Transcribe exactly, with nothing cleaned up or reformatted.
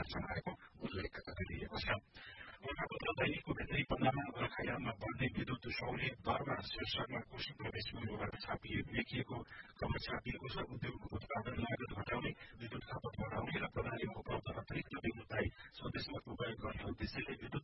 समाएको उल्लेख गरिएको छ। गोर्खापत्र दैनिकको भित्री पन्नामा गोर्खायाममा बढ्ने विद्युत सौर्य दरमा शीर्षकमा कोशी प्रदेश पूर्वबाट छापिएको लेखिएको खबर छापिएको छ। उद्योग उत्पादन लागत घटाउने, विद्युत खपत बढाउने र प्रणालीमा उपलब्ध अतिरिक्त विद्युतलाई स्वदेशमा उपयोग गर्ने उद्देश्यले विद्युत